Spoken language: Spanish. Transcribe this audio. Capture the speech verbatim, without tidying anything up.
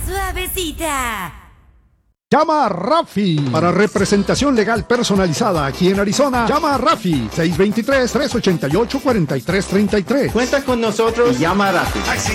suavecita. Llama a Rafi para representación legal personalizada aquí en Arizona. Llama a Rafi seis dos tres, tres ocho ocho, cuatro tres tres tres. Cuenta con nosotros y llama a Rafi.